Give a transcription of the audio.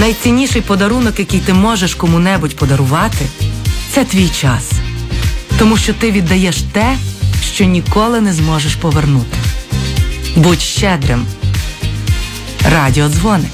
Найцінніший подарунок, який ти можеш кому-небудь подарувати, це твій час. Тому що ти віддаєш те, що ніколи не зможеш повернути. Будь щедрим. Радіодзвоник.